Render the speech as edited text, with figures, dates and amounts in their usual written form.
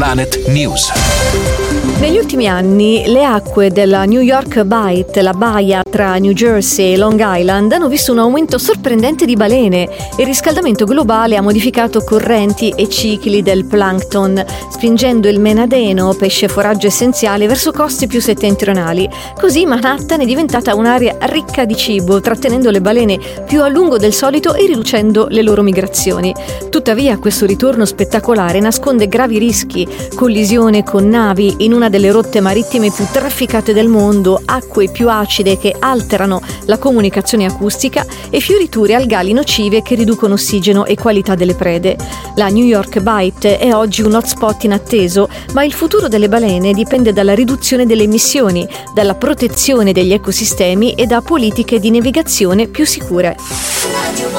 Planet News. Negli ultimi anni le acque della New York Bight, la baia tra New Jersey e Long Island, hanno visto un aumento sorprendente di balene. Il riscaldamento globale ha modificato correnti e cicli del plankton, spingendo il menadeno, pesce foraggio essenziale, verso coste più settentrionali. Così Manhattan è diventata un'area ricca di cibo, trattenendo le balene più a lungo del solito e riducendo le loro migrazioni. Tuttavia, questo ritorno spettacolare nasconde gravi rischi: collisione con navi in una delle rotte marittime più trafficate del mondo, acque più acide che alterano la comunicazione acustica e fioriture algali nocive che riducono ossigeno e qualità delle prede. La New York Bight è oggi un hotspot inatteso, ma il futuro delle balene dipende dalla riduzione delle emissioni, dalla protezione degli ecosistemi e da politiche di navigazione più sicure.